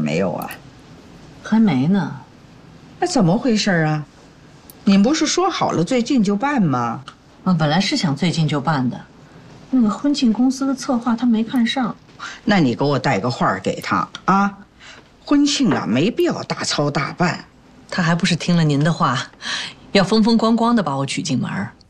没有啊？ 还没呢。 那怎么回事啊？你们不是说好了最近就办吗？ 本来是想最近就办的，那个婚庆公司的策划他没看上。 那你给我带个话给他啊，婚庆啊没必要大操大办。 他还不是听了您的话，要风风光光的把我娶进门。